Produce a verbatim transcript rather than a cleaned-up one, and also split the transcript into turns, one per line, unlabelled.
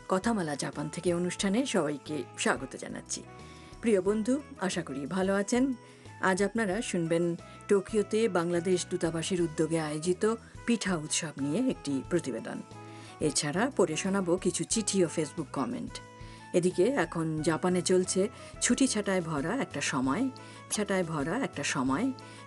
কথামালা Japan থেকে অনুষ্ঠানে সবাইকে স্বাগত জানাচ্ছি। প্রিয় বন্ধু, আশা করি ভালো আছেন। আজ আপনারা শুনবেন টোকিওতে বাংলাদেশ দূতাবাসের উদ্যোগে আয়োজিত পিঠা উৎসব নিয়ে একটি প্রতিবেদন। এছাড়া পড়ে শোনাবো কিছু চিঠি ও ফেসবুক কমেন্ট। এদিকে এখন জাপানে চলছে ছুটি ছাটায় ভরা একটা সময় ছাটায় ভরা একটা সময়